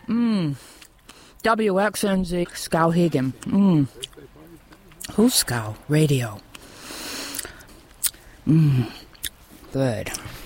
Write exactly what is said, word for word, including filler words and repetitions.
Mmm. W X N Z, Skowhegan. Mmm. Who's Skow? Radio. Mmm. Good.